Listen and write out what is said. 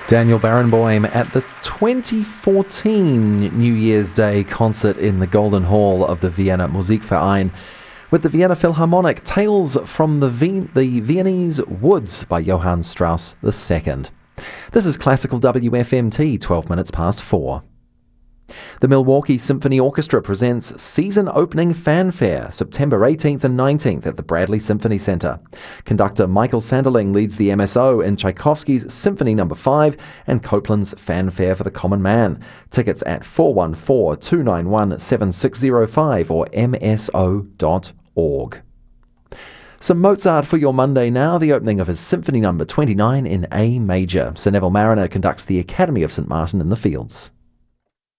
Daniel Barenboim at the 2014 New Year's Day concert in the Golden Hall of the Vienna Musikverein with the Vienna Philharmonic, Tales from the Viennese Woods by Johann Strauss II. This is Classical WFMT, 12 minutes past 4. The Milwaukee Symphony Orchestra presents Season Opening Fanfare, September 18th and 19th at the Bradley Symphony Center. Conductor Michael Sanderling leads the MSO in Tchaikovsky's Symphony No. 5 and Copland's Fanfare for the Common Man. Tickets at 414-291-7605 or mso.org. Some Mozart for your Monday now, the opening of his Symphony No. 29 in A major. Sir Neville Marriner conducts the Academy of St. Martin in the Fields.